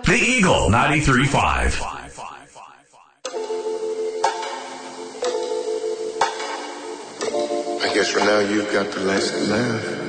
The Eagle 93.5. I guess for now you've got the last laugh.